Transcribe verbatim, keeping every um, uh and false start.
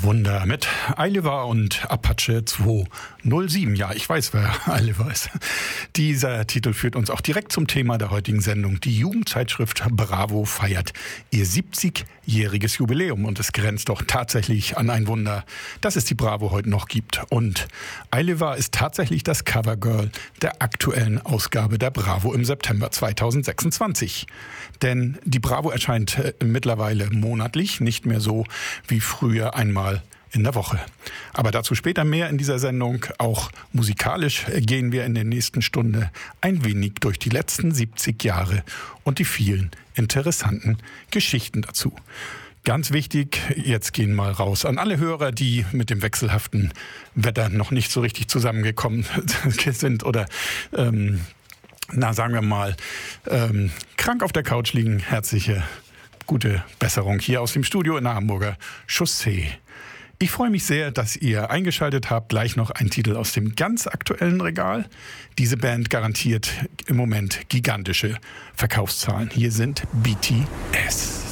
Wunder mit Eiliver und Apache zweihundertsieben. Ja, ich weiß, wer Eiliver ist. Dieser Titel führt uns auch direkt zum Thema der heutigen Sendung. Die Jugendzeitschrift Bravo feiert ihr siebzigjähriges Jubiläum und es grenzt doch tatsächlich an ein Wunder, dass es die Bravo heute noch gibt. Und Eiliver ist tatsächlich das Covergirl der aktuellen Ausgabe der Bravo im September zweitausendsechsundzwanzig. Denn die Bravo erscheint äh, mittlerweile monatlich, nicht mehr so wie früher einmal in der Woche. Aber dazu später mehr in dieser Sendung. Auch musikalisch gehen wir in der nächsten Stunde ein wenig durch die letzten siebzig Jahre und die vielen interessanten Geschichten dazu. Ganz wichtig, jetzt gehen mal raus an alle Hörer, die mit dem wechselhaften Wetter noch nicht so richtig zusammengekommen sind oder ähm, na sagen wir mal ähm, krank auf der Couch liegen. Herzliche gute Besserung hier aus dem Studio in der Hamburger Chaussee. Ich freue mich sehr, dass ihr eingeschaltet habt. Gleich noch ein Titel aus dem ganz aktuellen Regal. Diese Band garantiert im Moment gigantische Verkaufszahlen. Hier sind B T S.